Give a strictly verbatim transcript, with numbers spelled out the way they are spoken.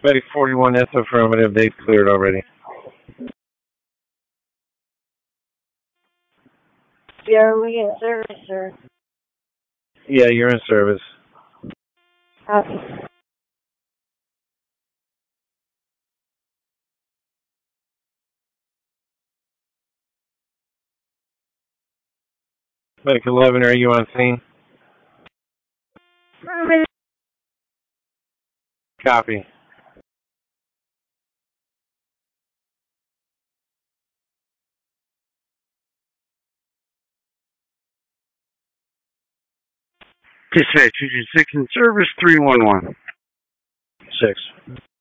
Medic forty-one, that's affirmative. They've cleared already. Yeah, are we in service, sir? Yeah, you're in service. Copy. Medic eleven, are you on scene? Affirmative. Copy. Dispatch, Agent six in service, three one one. Six.